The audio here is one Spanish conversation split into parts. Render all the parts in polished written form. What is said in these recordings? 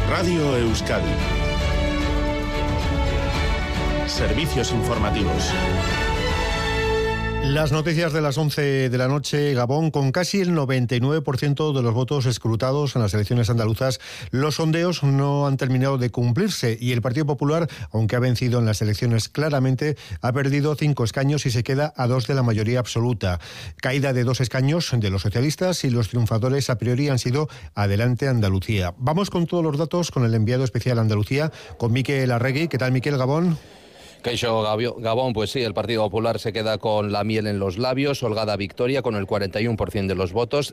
Radio Euskadi. Servicios informativos. Las noticias de las 11 de la noche. Gabón, con casi el 99% de los votos escrutados en las elecciones andaluzas, los sondeos no han terminado de cumplirse y el Partido Popular, aunque ha vencido en las elecciones claramente, ha perdido 5 escaños y se queda a 2 de la mayoría absoluta. Caída de 2 escaños de los socialistas y los triunfadores a priori han sido Adelante Andalucía. Vamos con todos los datos con el enviado especial a Andalucía, con Miquel Arregui. ¿Qué tal, Miquel? Gabón. Caixo Gabón, pues sí, el Partido Popular se queda con la miel en los labios, holgada victoria con el 41% de los votos,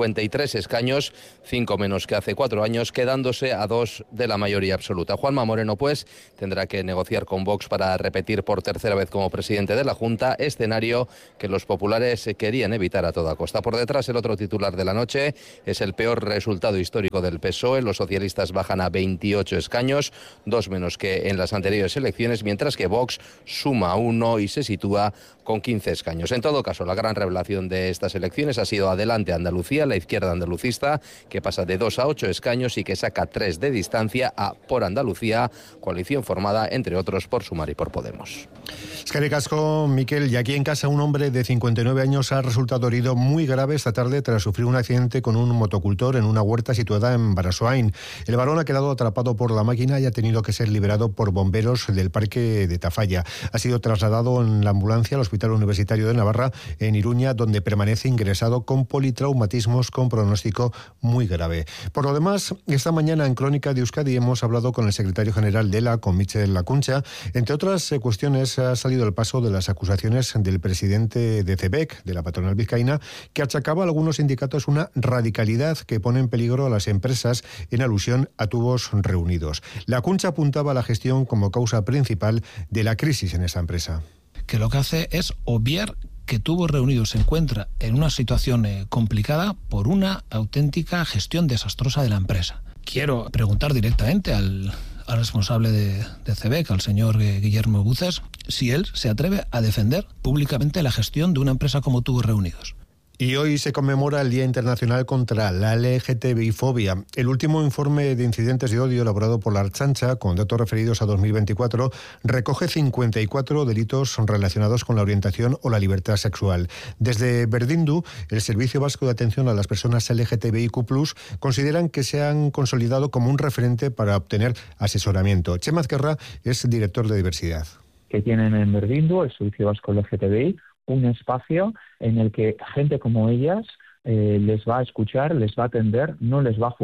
53 escaños, 5 menos que hace 4 años, quedándose a 2 de la mayoría absoluta. Juanma Moreno, pues, tendrá que negociar con Vox para repetir por tercera vez como presidente de la Junta, escenario que los populares querían evitar a toda costa. Por detrás, el otro titular de la noche es el peor resultado histórico del PSOE. Los socialistas bajan a 28 escaños, 2 menos que en las anteriores elecciones, mientras que Vox suma 1 y se sitúa con 15 escaños. En todo caso, la gran revelación de estas elecciones ha sido Adelante Andalucía, la izquierda andalucista, que pasa de 2 a 8 escaños y que saca 3 de distancia a Por Andalucía, coalición formada, entre otros, por Sumar y por Podemos. Eskerrik asko, Miquel. Y aquí en casa, un hombre de 59 años ha resultado herido muy grave esta tarde tras sufrir un accidente con un motocultor en una huerta situada en Barasoain. El varón ha quedado atrapado por la máquina y ha tenido que ser liberado por bomberos del parque de Tafalla. Ha sido trasladado en la ambulancia al Hospital Universitario de Navarra, en Iruña, donde permanece ingresado con politraumatismos con pronóstico muy grave. Por lo demás, esta mañana en Crónica de Euskadi hemos hablado con el secretario general de ELA, con Michel Lacuncha. Entre otras cuestiones, ha salido al paso de las acusaciones del presidente de CEBEC, de la patronal vizcaína, que achacaba a algunos sindicatos una radicalidad que pone en peligro a las empresas en alusión a tubos reunidos. Lacuncha apuntaba a la gestión como causa principal de la crisis en esa empresa. Que lo que hace es obviar que Tubos Reunidos se encuentra en una situación complicada por una auténtica gestión desastrosa de la empresa. Quiero preguntar directamente al responsable de CEBEC, al señor Guillermo Buces, si él se atreve a defender públicamente la gestión de una empresa como Tubos Reunidos. Y hoy se conmemora el Día Internacional contra la LGTBI-fobia. El último informe de incidentes de odio elaborado por la Ertzaintza, con datos referidos a 2024, recoge 54 delitos relacionados con la orientación o la libertad sexual. Desde Berdindu, el Servicio Vasco de Atención a las Personas LGTBIQ+, consideran que se han consolidado como un referente para obtener asesoramiento. Chema Azquerra es director de diversidad. Que tienen en Berdindu, el Servicio Vasco LGTBI, un espacio en el que gente como ellas les va a escuchar, les va a atender, no les va a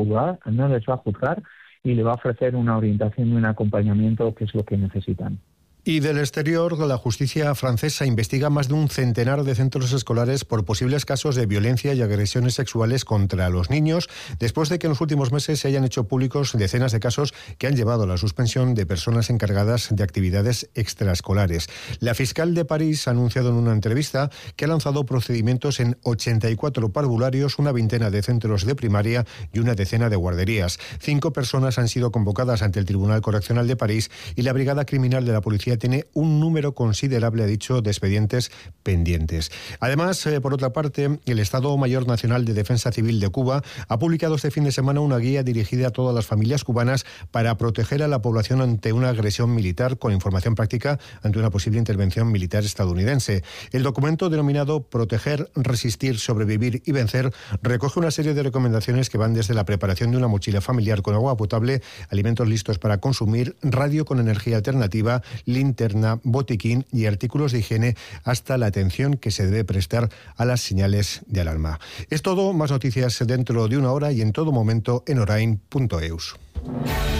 juzgar y le va a ofrecer una orientación y un acompañamiento que es lo que necesitan. Y del exterior, la justicia francesa investiga más de un centenar de centros escolares por posibles casos de violencia y agresiones sexuales contra los niños, después de que en los últimos meses se hayan hecho públicos decenas de casos que han llevado a la suspensión de personas encargadas de actividades extraescolares. La fiscal de París ha anunciado en una entrevista que ha lanzado procedimientos en 84 parvularios, una veintena de centros de primaria y una decena de guarderías. 5 personas han sido convocadas ante el Tribunal Correccional de París y la Brigada Criminal de la Policía tiene un número considerable, ha dicho, de expedientes pendientes. Además, por otra parte, el Estado Mayor Nacional de Defensa Civil de Cuba ha publicado este fin de semana una guía dirigida a todas las familias cubanas para proteger a la población ante una agresión militar, con información práctica ante una posible intervención militar estadounidense. El documento, denominado Proteger, Resistir, Sobrevivir y Vencer, recoge una serie de recomendaciones que van desde la preparación de una mochila familiar con agua potable, alimentos listos para consumir, radio con energía alternativa, linterna, botiquín y artículos de higiene, hasta la atención que se debe prestar a las señales de alarma. Es todo, más noticias dentro de una hora y en todo momento en orain.eus.